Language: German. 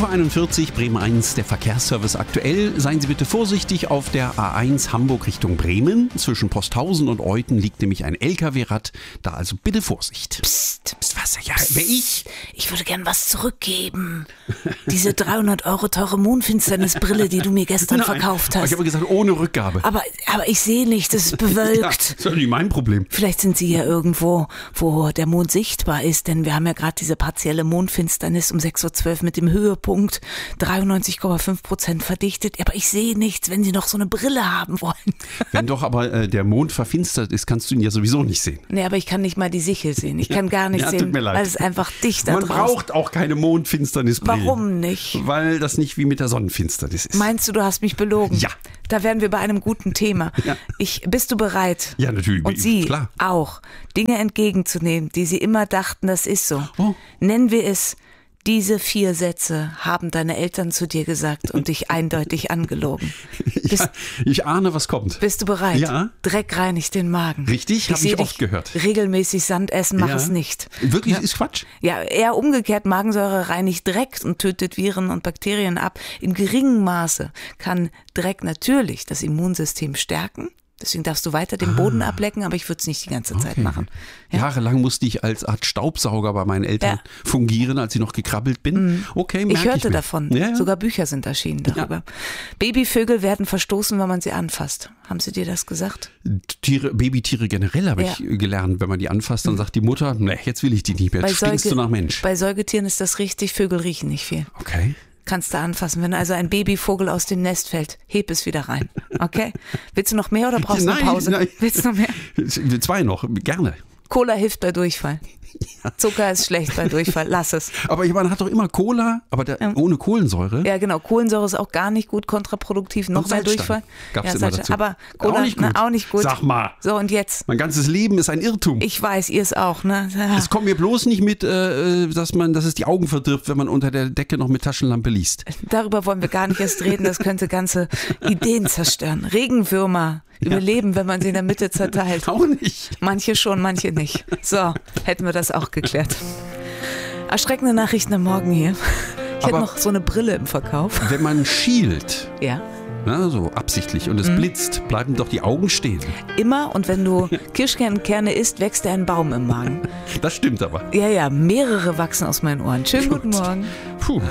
5:41 Uhr, Bremen 1, der Verkehrsservice aktuell. Seien Sie bitte vorsichtig auf der A1 Hamburg Richtung Bremen. Zwischen Posthausen und Euthen liegt nämlich ein LKW-Rad. Da also bitte Vorsicht. Psst. Was? Ja, wer ich? Ich würde gern was zurückgeben. Diese 300 € teure Mondfinsternisbrille, die du mir gestern verkauft hast. Ich habe gesagt, ohne Rückgabe. Aber ich sehe nicht, das ist bewölkt. Ja, das ist ja nicht mein Problem. Vielleicht sind Sie ja irgendwo, wo der Mond sichtbar ist, denn wir haben ja gerade diese partielle Mondfinsternis um 6:12 Uhr mit dem Höhepunkt 93,5% verdichtet. Aber ich sehe nichts, wenn Sie noch so eine Brille haben wollen. Wenn doch aber der Mond verfinstert ist, kannst du ihn ja sowieso nicht sehen. Nee, aber ich kann nicht mal die Sichel sehen. Ich kann gar nicht sehen, tut mir leid. weil es einfach dicht da Man draußen. braucht auch keine Mondfinsternisbrille. Warum nicht? Weil das nicht wie mit der Sonnenfinsternis ist. Meinst du hast mich belogen? Ja. Da wären wir bei einem guten Thema. Ja. Bist du bereit? Ja, natürlich. Und Sie Klar. auch, Dinge entgegenzunehmen, die Sie immer dachten, das ist so. Oh. Nennen wir es: Diese 4 Sätze haben deine Eltern zu dir gesagt und dich eindeutig angelogen. Ja, ich ahne, was kommt. Bist du bereit? Ja. Dreck reinigt den Magen. Richtig, habe seh ich oft dich gehört. Regelmäßig Sand essen, mach es nicht. Wirklich, Ja. ist Quatsch. Ja, eher umgekehrt, Magensäure reinigt Dreck und tötet Viren und Bakterien ab. In geringem Maße kann Dreck natürlich das Immunsystem stärken. Deswegen darfst du weiter den Boden ablecken, aber ich würde es nicht die ganze Zeit machen. Ja. Jahrelang musste ich als Art Staubsauger bei meinen Eltern fungieren, als ich noch gekrabbelt bin. Okay, merke Ich hörte mir. davon. Ja. Sogar Bücher sind erschienen darüber. Ja. Babyvögel werden verstoßen, wenn man sie anfasst. Haben sie dir das gesagt? Babytiere generell habe ich gelernt. Wenn man die anfasst, dann sagt die Mutter, ne, jetzt will ich die nicht mehr. Jetzt stinkst du nach Mensch. Bei Säugetieren ist das richtig. Vögel riechen nicht viel. Okay. Kannst du anfassen. Wenn also ein Babyvogel aus dem Nest fällt, heb es wieder rein. Okay? Willst du noch mehr oder brauchst du eine Pause? Nein. Willst du noch mehr? 2 noch, gerne. Cola hilft bei Durchfall. Zucker ist schlecht bei Durchfall. Lass es. Aber man hat doch immer Cola, aber ohne Kohlensäure. Ja, genau. Kohlensäure ist auch gar nicht gut, kontraproduktiv, noch Und mehr Salzstein Durchfall. gab's immer dazu. Aber Cola Auch nicht gut. Sag mal. So, und jetzt? Mein ganzes Leben ist ein Irrtum. Ich weiß, ihr es auch, ne? Es kommt mir bloß nicht mit, dass es die Augen verdirbt, wenn man unter der Decke noch mit Taschenlampe liest. Darüber wollen wir gar nicht erst reden, das könnte ganze Ideen zerstören. Regenwürmer überleben, wenn man sie in der Mitte zerteilt. Auch nicht. Manche schon, manche nicht. So, hätten wir das auch geklärt. Erschreckende Nachrichten am Morgen hier. Ich hätte noch so eine Brille im Verkauf. Wenn man schielt, Ja. so absichtlich, und es blitzt, bleiben doch die Augen stehen. Immer, und wenn du Kirschkerne isst, wächst dir ein Baum im Magen. Das stimmt aber. Ja, mehrere wachsen aus meinen Ohren. Schönen guten Morgen.